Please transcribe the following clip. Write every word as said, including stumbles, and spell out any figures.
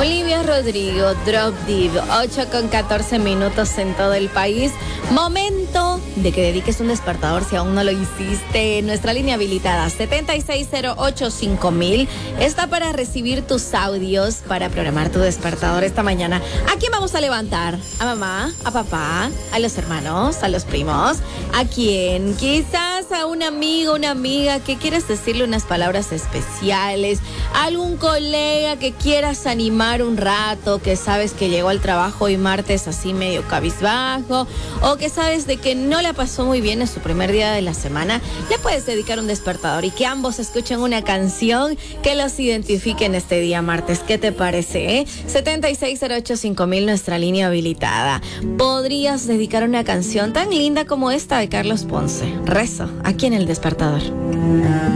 Olivia Rodrigo, Drop Deep, ocho con catorce minutos en todo el país. Momento de que dediques un despertador si aún no lo hiciste. Nuestra línea habilitada setenta y seis cero ocho cinco mil está para recibir tus audios para programar tu despertador esta mañana. ¿A quién vamos a levantar? ¿A mamá? ¿A papá? ¿A los hermanos? ¿A los primos? ¿A quién? Quizás a un amigo, una amiga que quieres decirle unas palabras especiales. ¿A algún colega que quieras animar un rato, que sabes que llegó al trabajo hoy martes así medio cabizbajo, o que sabes de que no la pasó muy bien en su primer día de la semana? Le puedes dedicar un despertador y que ambos escuchen una canción que los identifique en este día martes. ¿Qué te parece? Eh? setenta y seis cero ocho cinco mil, nuestra línea habilitada. Podrías dedicar una canción tan linda como esta de Carlos Ponce, Rezo, aquí en el despertador.